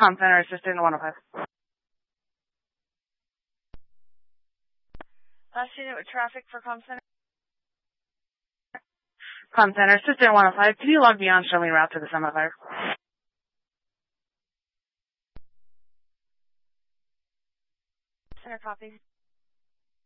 Com Center, Assistant 105. Last unit with traffic for Com Center. Com Center, Assistant 105. Can you log me on, show me route to the semi-fire? Center copy.